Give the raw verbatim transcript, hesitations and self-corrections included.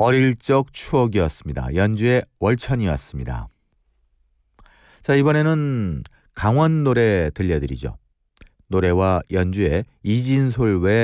어릴 적 추억이었습니다. 연주의 월천이었습니다. 자, 이번에는 강원 노래 들려드리죠. 노래와 연주의 이진솔 외